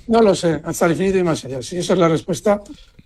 No lo sé, hasta el infinito y más allá. Sí, esa es la respuesta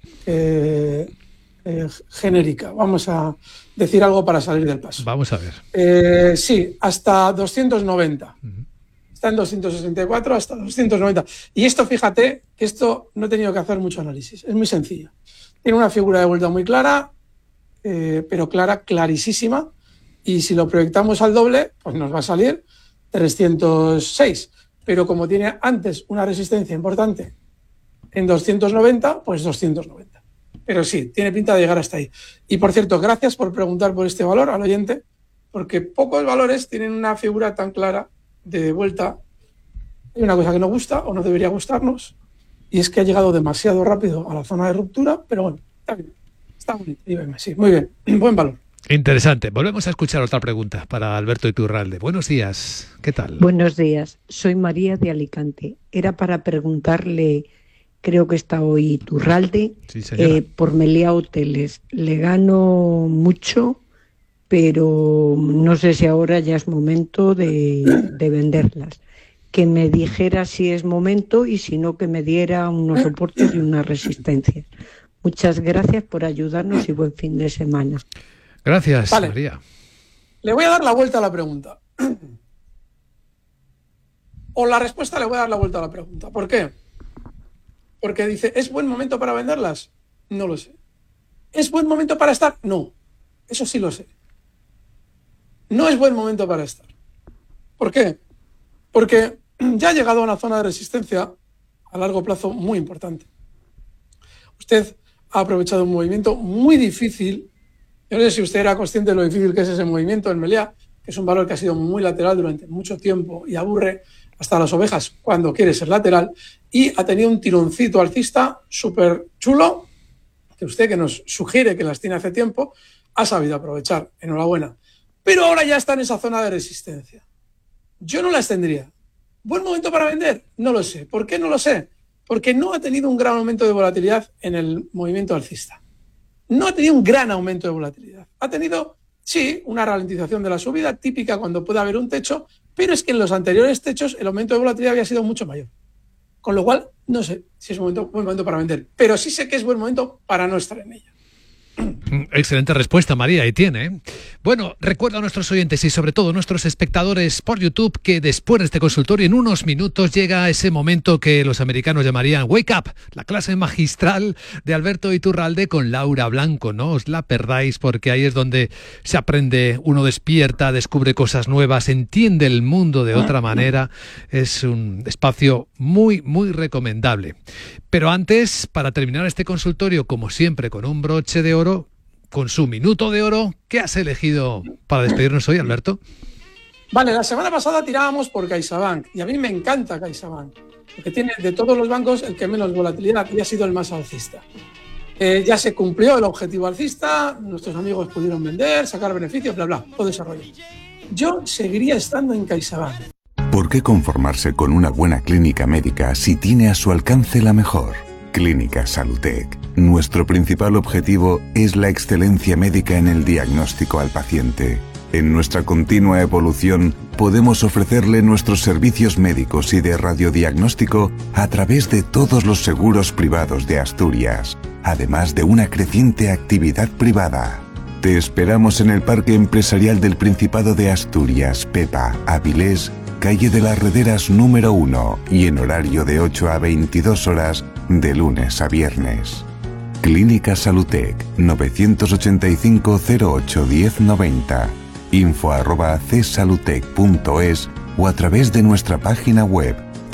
genérica. Vamos a decir algo para salir del paso. Vamos a ver. Sí, hasta 290. Uh-huh. Está en 264 hasta 290. Y esto, fíjate, que esto no he tenido que hacer mucho análisis. Es muy sencillo. Tiene una figura de vuelta muy clara, pero clarísima. Y si lo proyectamos al doble, pues nos va a salir 306. Pero como tiene antes una resistencia importante en 290, pues 290. Pero sí, tiene pinta de llegar hasta ahí. Y por cierto, gracias por preguntar por este valor al oyente, porque pocos valores tienen una figura tan clara de vuelta. Hay una cosa que no gusta o no debería gustarnos, y es que ha llegado demasiado rápido a la zona de ruptura, pero bueno, está bien. Está bonito. Sí, muy bien. Buen valor. Interesante. Volvemos a escuchar otra pregunta para Alberto Iturralde. Buenos días. ¿Qué tal? Buenos días. Soy María de Alicante. Era para preguntarle, creo que está hoy Iturralde, sí, por Meliá Hoteles. Le gano mucho, pero no sé si ahora ya es momento de venderlas. Que me dijera si es momento y si no, que me diera unos soportes y unas resistencias. Muchas gracias por ayudarnos y buen fin de semana. Gracias, vale. María. Le voy a dar la vuelta a la pregunta. O la respuesta le voy a dar la vuelta a la pregunta. ¿Por qué? Porque dice, ¿es buen momento para venderlas? No lo sé. ¿Es buen momento para estar? No. Eso sí lo sé. No es buen momento para estar. ¿Por qué? Porque ya ha llegado a una zona de resistencia a largo plazo muy importante. Usted ha aprovechado un movimiento muy difícil. Yo no sé si usted era consciente de lo difícil que es ese movimiento en Meliá, que es un valor que ha sido muy lateral durante mucho tiempo y aburre hasta las ovejas cuando quiere ser lateral, y ha tenido un tironcito alcista súper chulo, que usted, que nos sugiere que las tiene hace tiempo, ha sabido aprovechar. Enhorabuena. Pero ahora ya está en esa zona de resistencia. Yo no las tendría. ¿Buen momento para vender? No lo sé. ¿Por qué no lo sé? Porque no ha tenido un gran aumento de volatilidad en el movimiento alcista. No ha tenido un gran aumento de volatilidad. Ha tenido, sí, una ralentización de la subida típica cuando puede haber un techo, pero es que en los anteriores techos el aumento de volatilidad había sido mucho mayor. Con lo cual, no sé si es buen momento para vender, pero sí sé que es buen momento para no estar en ella. Excelente respuesta, María, y tiene, ¿eh? Bueno, recuerdo a nuestros oyentes y sobre todo a nuestros espectadores por YouTube que después de este consultorio, en unos minutos, llega ese momento que los americanos llamarían Wake Up, la clase magistral de Alberto Iturralde con Laura Blanco. No os la perdáis, porque ahí es donde se aprende, uno despierta, descubre cosas nuevas, entiende el mundo de otra manera. Es un espacio muy, muy recomendable. Pero antes, para terminar este consultorio, como siempre, con un broche de oro, con su minuto de oro, ¿qué has elegido para despedirnos hoy, Alberto? Vale, la semana pasada tirábamos por CaixaBank, y a mí me encanta CaixaBank, porque tiene de todos los bancos el que menos volatilidad y ha sido el más alcista. Ya se cumplió el objetivo alcista, nuestros amigos pudieron vender, sacar beneficios, bla, bla, todo desarrollo. Yo seguiría estando en CaixaBank. ¿Por qué conformarse con una buena clínica médica si tiene a su alcance la mejor? Clínica Salutec. Nuestro principal objetivo es la excelencia médica en el diagnóstico al paciente. En nuestra continua evolución, podemos ofrecerle nuestros servicios médicos y de radiodiagnóstico a través de todos los seguros privados de Asturias, además de una creciente actividad privada. Te esperamos en el Parque Empresarial del Principado de Asturias, Pepa, Avilés, calle de las Rederas número 1, y en horario de 8 a 22 horas, de lunes a viernes. Clínica Salutec, 985 08 1090, info@csalutec.es o a través de nuestra página web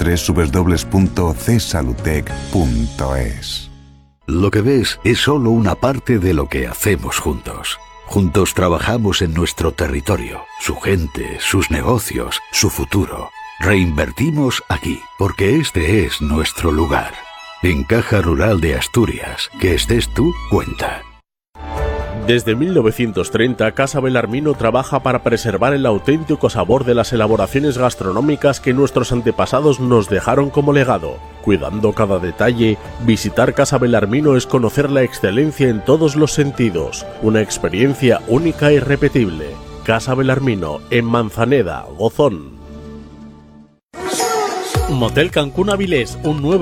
www.csalutec.es. Lo que ves es solo una parte de lo que hacemos juntos. Juntos trabajamos en nuestro territorio, su gente, sus negocios, su futuro. Reinvertimos aquí, porque este es nuestro lugar. En Caja Rural de Asturias, que estés tú, cuenta. Desde 1930, Casa Belarmino trabaja para preservar el auténtico sabor de las elaboraciones gastronómicas que nuestros antepasados nos dejaron como legado. Cuidando cada detalle, visitar Casa Belarmino es conocer la excelencia en todos los sentidos. Una experiencia única e irrepetible. Casa Belarmino, en Manzaneda, Gozón. Motel Cancún Avilés, un nuevo